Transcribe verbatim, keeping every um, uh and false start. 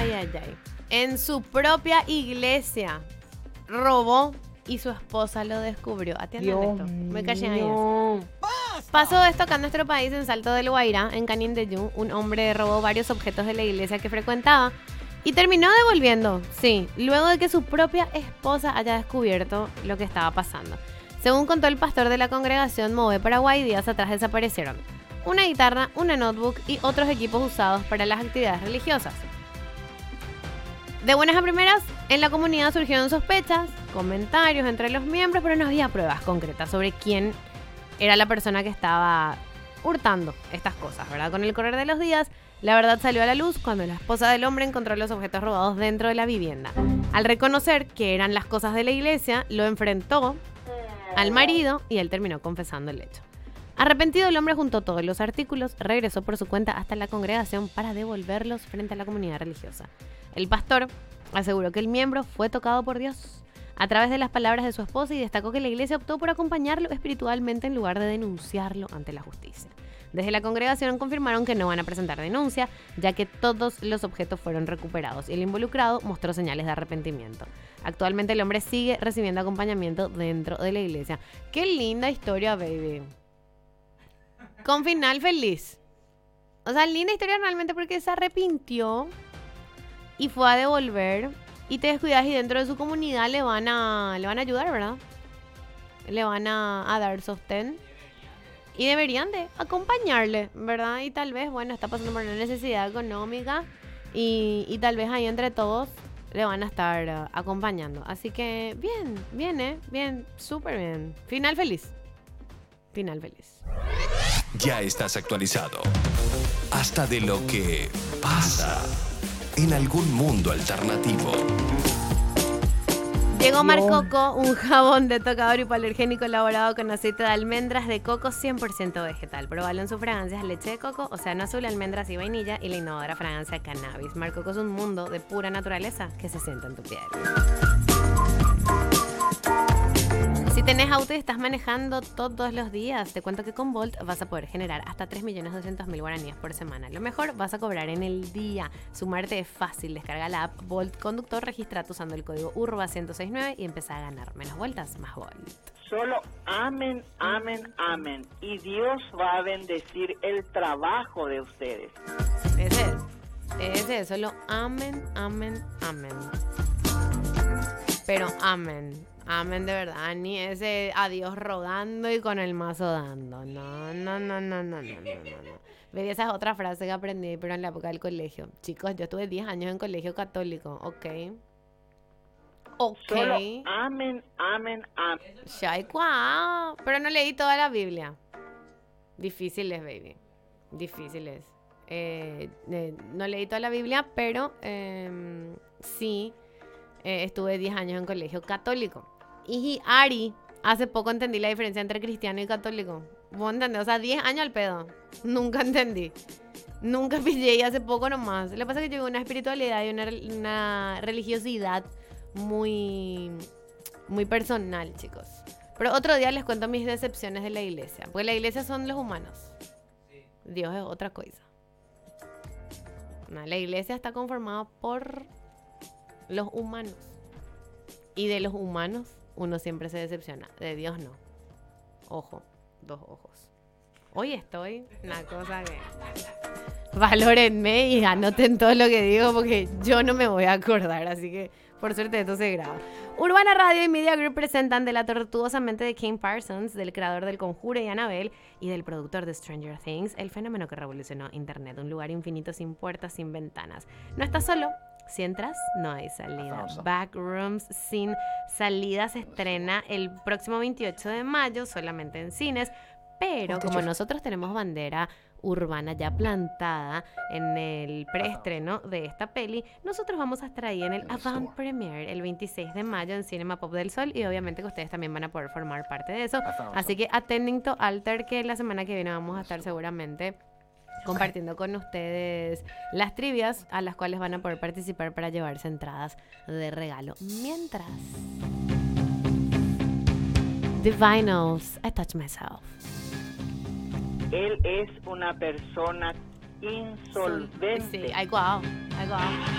Ay, ay, ay. En su propia iglesia robó y su esposa lo descubrió. Atiendan Dios esto. Me callé ahí. mío. Pasó esto acá en nuestro país, en Salto del Guairá, en Canindeyú. Un hombre robó varios objetos de la iglesia que frecuentaba y terminó devolviendo, sí, luego de que su propia esposa haya descubierto lo que estaba pasando. Según contó el pastor de la congregación Move Paraguay, días atrás desaparecieron una guitarra, una notebook y otros equipos usados para las actividades religiosas. De buenas a primeras, en la comunidad surgieron sospechas, comentarios entre los miembros, pero no había pruebas concretas sobre quién era la persona que estaba hurtando estas cosas, ¿verdad? Con el correr de los días, la verdad salió a la luz cuando la esposa del hombre encontró los objetos robados dentro de la vivienda. Al reconocer que eran las cosas de la iglesia, lo enfrentó al marido y él terminó confesando el hecho. Arrepentido, el hombre juntó todos los artículos, regresó por su cuenta hasta la congregación para devolverlos frente a la comunidad religiosa. El pastor aseguró que el miembro fue tocado por Dios a través de las palabras de su esposa y destacó que la iglesia optó por acompañarlo espiritualmente en lugar de denunciarlo ante la justicia. Desde la congregación confirmaron que no van a presentar denuncia, ya que todos los objetos fueron recuperados y el involucrado mostró señales de arrepentimiento. Actualmente el hombre sigue recibiendo acompañamiento dentro de la iglesia. ¡Qué linda historia, baby! Con final feliz. O sea, linda historia realmente porque se arrepintió y fue a devolver. Y te descuidas y dentro de su comunidad le van a, le van a ayudar, ¿verdad? Le van a, a dar sostén. Y deberían de acompañarle, ¿verdad? Y tal vez, bueno, está pasando por una necesidad económica. Y, y tal vez ahí entre todos le van a estar uh, acompañando. Así que bien, bien, ¿eh? Bien, súper bien. Final feliz. Final feliz. Ya estás actualizado. Hasta de lo que pasa en algún mundo alternativo. Llegó Marcoco, un jabón de tocador hipoalergénico elaborado con aceite de almendras de coco cien por ciento vegetal. Probalo en sus fragancias leche de coco, océano azul, almendras y vainilla y la innovadora fragancia cannabis. Marcoco es un mundo de pura naturaleza que se sienta en tu piel. Si tenés auto y estás manejando todos los días, te cuento que con Bolt vas a poder generar hasta tres millones doscientos mil guaraníes por semana. Lo mejor, vas a cobrar en el día. Sumarte es fácil. Descarga la app Bolt Conductor, registrate usando el código U R B A ciento sesenta y nueve y empezá a ganar menos vueltas, más Bolt. Solo amen, amen, amen. Y Dios va a bendecir el trabajo de ustedes. Ese es. Ese es. Solo amen, amen, amen. Pero amen. Amén de verdad, ni ese adiós rogando y con el mazo dando. No, no, no, no, no, no, no, no. Baby, esa es otra frase que aprendí, pero en la época del colegio. Chicos, yo estuve diez años en colegio católico, ¿ok? Ok. Solo amen, amen, amen. Shai, cuau. Pero no leí toda la Biblia. Difíciles, baby. Difíciles. Eh, eh, no leí toda la Biblia, pero eh, sí eh, estuve diez años en colegio católico. Y Ari, hace poco entendí la diferencia entre cristiano y católico. ¿Vos entendés? O sea, diez años al pedo. Nunca entendí. Nunca pillé y hace poco nomás. Lo que pasa es que yo vivo una espiritualidad y una, una religiosidad muy, muy personal, chicos. Pero otro día les cuento mis decepciones de la iglesia. Porque la iglesia son los humanos. Dios es otra cosa. No, la iglesia está conformada por los humanos. Y de los humanos uno siempre se decepciona. De Dios no. Ojo, dos ojos. Hoy estoy una cosa que... Valórenme y anoten todo lo que digo porque yo no me voy a acordar. Así que por suerte esto se graba. Urbana Radio y Media Group presentan de la tortuosamente de Kim Parsons, del creador del Conjuro y Annabelle y del productor de Stranger Things, el fenómeno que revolucionó Internet. Un lugar infinito sin puertas, sin ventanas. No estás solo. Si entras, no hay salida. Backrooms sin salida se estrena el próximo veintiocho de mayo, solamente en cines. Pero como nosotros tenemos bandera urbana ya plantada en el preestreno de esta peli, nosotros vamos a estar ahí en el Avant Premiere el veintiséis de mayo en Cinema Pop del Sol y obviamente que ustedes también van a poder formar parte de eso. Así que attending to alter, que la semana que viene vamos a estar seguramente compartiendo con ustedes las trivias a las cuales van a poder participar para llevarse entradas de regalo. Mientras, The Vinyls, I Touch Myself. Él es una persona insolvente. Sí, ay, guau, ay, guau.